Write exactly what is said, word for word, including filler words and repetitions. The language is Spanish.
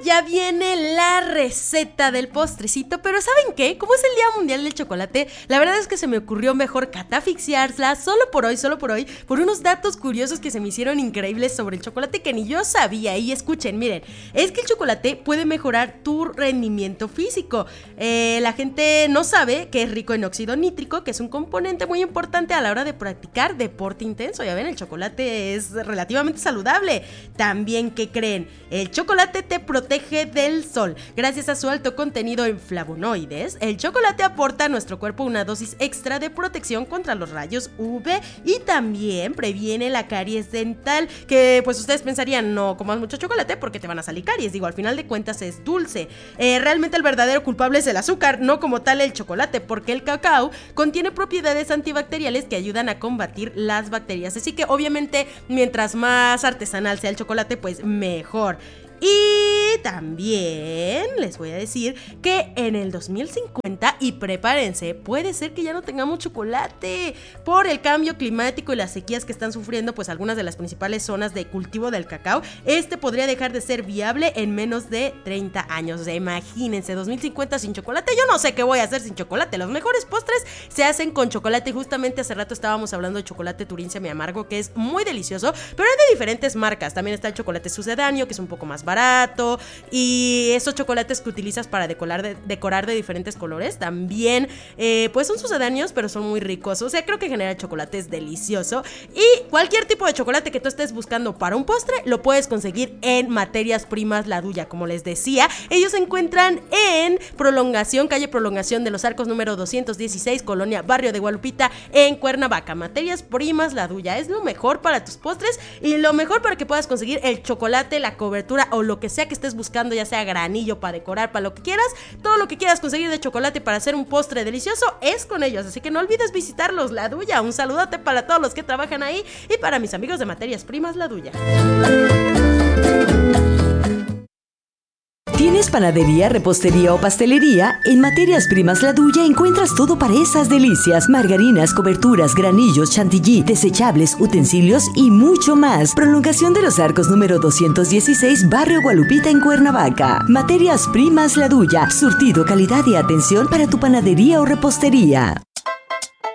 ya viene la receta del postrecito, pero ¿saben qué? Como es el Día Mundial del Chocolate, la verdad es que se me ocurrió mejor catafixiarla solo por hoy, solo por hoy, por unos datos curiosos que se me hicieron increíbles sobre el chocolate que ni yo sabía. Y escuchen, miren, es que el chocolate puede mejorar tu rendimiento físico. Eh, la gente no sabe que es rico en óxido nítrico, que es un componente muy importante a la hora de practicar deporte intenso. Ya ven, el chocolate es relativamente saludable. También, ¿qué creen? El chocolate te protege del sol. Gracias a su alto contenido en flavonoides, el chocolate aporta a nuestro cuerpo una dosis extra de protección contra los rayos U V y también previene la caries dental, que pues ustedes pensarían, no comas mucho chocolate porque te van a salir caries. Digo, al final de cuentas es dulce. Eh, realmente el verdadero culpable es el azúcar, no como tal el chocolate, porque el cacao contiene propiedades antibacteriales que ayudan a combatir las bacterias. Así que obviamente mientras más artesanal sea el chocolate, pues mejor. Y también les voy a decir que en el dos mil cincuenta, y prepárense, puede ser que ya no tengamos chocolate por el cambio climático y las sequías que están sufriendo pues algunas de las principales zonas de cultivo del cacao. Este podría dejar de ser viable en menos de treinta años. O sea, imagínense, dos mil cincuenta sin chocolate. Yo no sé qué voy a hacer sin chocolate. Los mejores postres se hacen con chocolate. Justamente hace rato estábamos hablando de chocolate Turín semi amargo, que es muy delicioso, pero hay de diferentes marcas. También está el chocolate sucedáneo, que es un poco más barato, y esos chocolates que utilizas para decorar de, decorar de diferentes colores también eh, pues son sucedáneos, pero son muy ricos. O sea, creo que en general el chocolate es delicioso, y cualquier tipo de chocolate que tú estés buscando para un postre lo puedes conseguir en Materias Primas La Duya. Como les decía, ellos se encuentran en Prolongación, calle Prolongación de los Arcos número doscientos dieciséis, Colonia Barrio de Guadalupita, en Cuernavaca. Materias Primas La Duya es lo mejor para tus postres y lo mejor para que puedas conseguir el chocolate, la cobertura o lo que sea que estés buscando, ya sea granillo, para decorar, para lo que quieras. Todo lo que quieras conseguir de chocolate para hacer un postre delicioso es con ellos, así que no olvides visitarlos. La Duya, un saludote para todos los que trabajan ahí y para mis amigos de Materias Primas La Duya. ¿Tienes panadería, repostería o pastelería? En Materias Primas La Duya encuentras todo para esas delicias: margarinas, coberturas, granillos, chantilly, desechables, utensilios y mucho más. Prolongación de los Arcos número doscientos dieciséis, Barrio Guadalupita, en Cuernavaca. Materias Primas La Duya, surtido, calidad y atención para tu panadería o repostería.